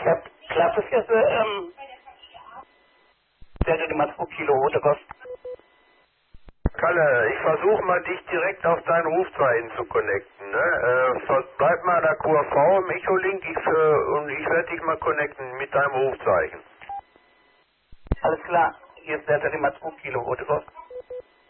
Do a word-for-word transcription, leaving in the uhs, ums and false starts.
Ich hab Klasse für Sie, ähm, der die mal zwei Kilo rote Kost. Kalle, ich versuche mal dich direkt auf dein Rufzeichen zu connecten, ne? Äh, ver- bleib mal der Q R V im Echolink ich, äh, und ich werde dich mal connecten mit deinem Rufzeichen. Alles klar, hier ist der, der die mal zwei Kilo rote Kost.